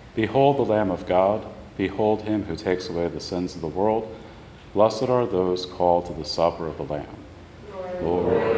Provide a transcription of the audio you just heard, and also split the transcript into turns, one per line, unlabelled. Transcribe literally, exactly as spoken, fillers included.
Behold the Lamb of God. Behold him who takes away the sins of the world. Blessed are those called to the supper of the Lamb.
Lord,